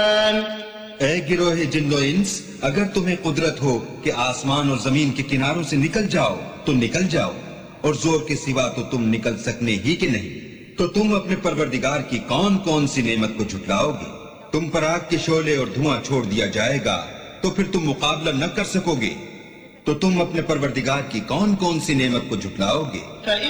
ए गिरोहे जिन्नो इंस, अगर तुम्हें कुदरत हो कि आसमान और जमीन के किनारों से निकल जाओ तो निकल जाओ, और जोर के सिवा तो तुम निकल सकने ही के नहीं। तो तुम अपने परवरदिगार की कौन कौन सी नेमत को झुटलाओगे? तुम पर आग के शोले और धुआं छोड़ दिया जाएगा तो फिर तुम मुकाबला न कर सकोगे। तो तुम अपने परवरदिगार की कौन कौन सी नेमत को झुटलाओगे?